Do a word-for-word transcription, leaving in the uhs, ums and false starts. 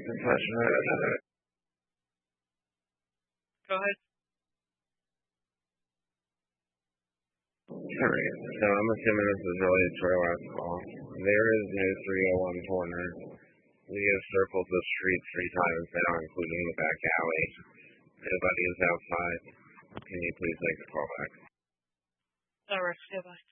Go ahead. Alright, so I'm assuming this is related to our last call. There is no three oh one corner. We have circled the street three times now, including the back alley. Nobody is outside. Can you please make the call back? Alright, goodbye.